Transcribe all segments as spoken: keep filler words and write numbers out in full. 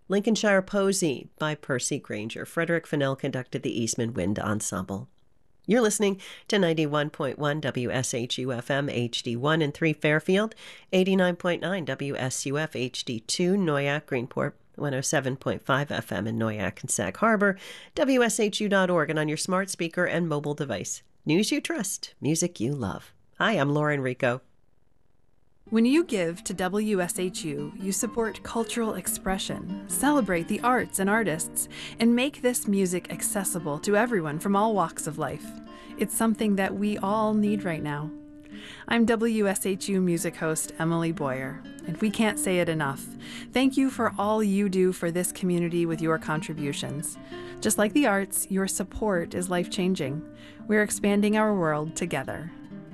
Lincolnshire Posy by Percy Granger. Frederick Fennell conducted the Eastman Wind Ensemble. You're listening to ninety-one point one W S H U F M H D one in three Fairfield, eighty-nine point nine W S U F H D two Noyak Greenport, one oh seven point five F M in Noyak and Sag Harbor, W S H U dot org, and on your smart speaker and mobile device. News you trust, music you love. Hi, I'm Lauren Rico. When you give to W S H U, you support cultural expression, celebrate the arts and artists, and make this music accessible to everyone from all walks of life. It's something that we all need right now. I'm W S H U music host Emily Boyer, and we can't say it enough. Thank you for all you do for this community with your contributions. Just like the arts, your support is life-changing. We're expanding our world together.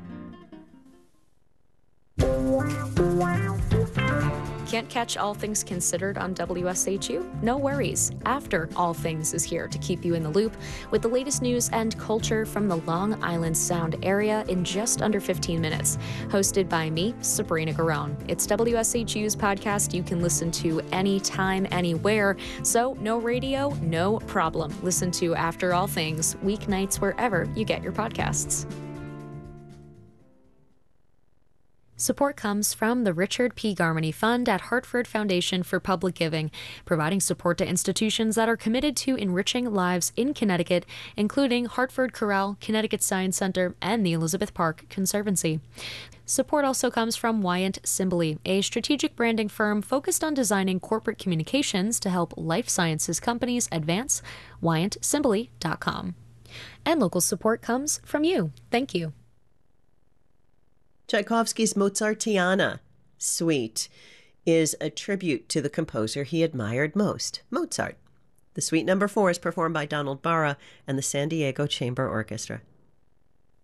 Can't catch All Things Considered on W S H U? No worries. After All Things is here to keep you in the loop with the latest news and culture from the Long Island Sound area in just under fifteen minutes. Hosted by me, Sabrina Garone. It's W S H U's podcast you can listen to anytime, anywhere. So no radio, no problem. Listen to After All Things weeknights wherever you get your podcasts. Support comes from the Richard P. Garmany Fund at Hartford Foundation for Public Giving, providing support to institutions that are committed to enriching lives in Connecticut, including Hartford Corral, Connecticut Science Center, and the Elizabeth Park Conservancy. Support also comes from Wyant Simbally, a strategic branding firm focused on designing corporate communications to help life sciences companies advance. wyant simbally dot com. And local support comes from you. Thank you. Tchaikovsky's Mozartiana Suite is a tribute to the composer he admired most, Mozart. The Suite Number Four is performed by Donald Barra and the San Diego Chamber Orchestra.